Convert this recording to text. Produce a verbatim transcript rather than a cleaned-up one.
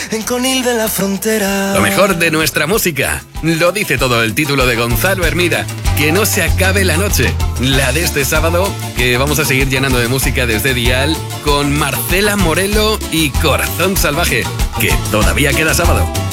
en Conil de la Frontera. Lo mejor de nuestra música. Lo dice todo el título de Gonzalo Hermida. Que no se acabe la noche. La de este sábado, que vamos a seguir llenando de música desde Dial con Marcela Morelo y Corazón Salvaje. Que todavía queda sábado.